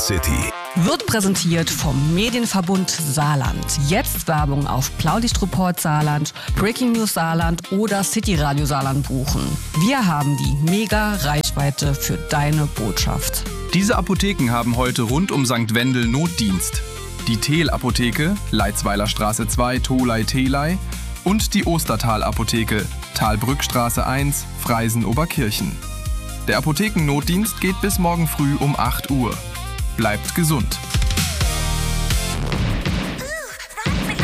City. Wird präsentiert vom Medienverbund Saarland. Jetzt Werbung auf Blaulichtreport Saarland, Breaking News Saarland oder City Radio Saarland buchen. Wir haben die Mega-Reichweite für deine Botschaft. Diese Apotheken haben heute rund um St. Wendel Notdienst. Die Thel-Apotheke, Leitzweiler Straße 2, Tholey-Theley und die Ostertal-Apotheke, Talbrückstraße 1, Freisen-Oberkirchen. Der Apothekennotdienst geht bis morgen früh um 8 Uhr. Bleibt gesund!